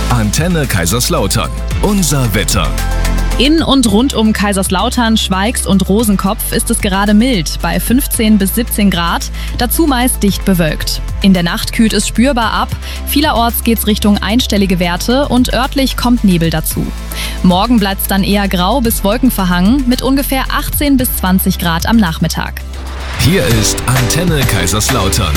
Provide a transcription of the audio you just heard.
Antenne Kaiserslautern. Unser Wetter. In und rund um Kaiserslautern, Schweigs und Rosenkopf ist es gerade mild, bei 15 bis 17 Grad, dazu meist dicht bewölkt. In der Nacht kühlt es spürbar ab, vielerorts geht's Richtung einstellige Werte und örtlich kommt Nebel dazu. Morgen bleibt's dann eher grau bis wolkenverhangen mit ungefähr 18 bis 20 Grad am Nachmittag. Hier ist Antenne Kaiserslautern.